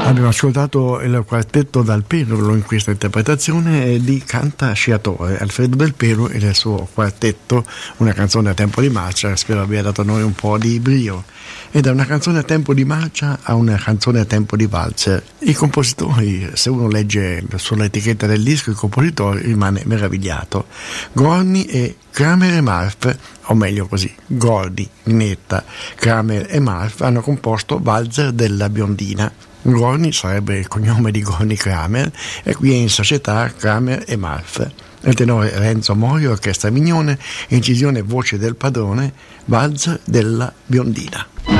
Abbiamo ascoltato il quartetto Dal Perlo in questa interpretazione di cantasciatore Alfredo Del Perlo e il suo quartetto, una canzone a tempo di marcia, spero abbia dato a noi un po' di brio. E da una canzone a tempo di marcia a una canzone a tempo di valzer. I compositori, se uno legge sull'etichetta del disco, il compositore rimane meravigliato. Gorny e Kramer e Marf, o meglio così, Gordy, Ninetta, Kramer e Marf hanno composto Valzer della biondina. Gorny sarebbe il cognome di Gorny Kramer e qui è in società Kramer e Marf. Il tenore Renzo Morio, orchestra Mignone, incisione voce del padrone, Valzer della biondina.